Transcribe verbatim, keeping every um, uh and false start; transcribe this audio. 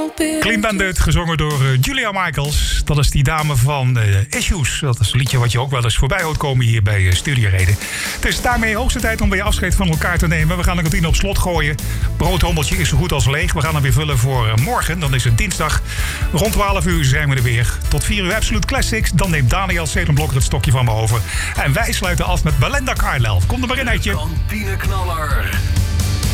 Clean Bandit, gezongen door uh, Julia Michaels. Dat is die dame van uh, Issues. Dat is een liedje wat je ook wel eens voorbij hoort komen hier bij uh, Studiereden. Het is daarmee hoogste tijd om weer afscheid van elkaar te nemen. We gaan de kantine op slot gooien. Broodhommeltje is zo goed als leeg. We gaan hem weer vullen voor uh, morgen. Dan is het dinsdag. Rond twaalf uur zijn we er weer. Tot vier uur Absolute Classics. Dan neemt Daniel Zedenblokker het stokje van me over. En wij sluiten af met Belinda Carlisle. Kom er maar in, Heitje. Kantineknaller.